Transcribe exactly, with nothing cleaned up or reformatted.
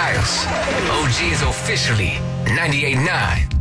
dials. O G is officially ninety-eight point nine.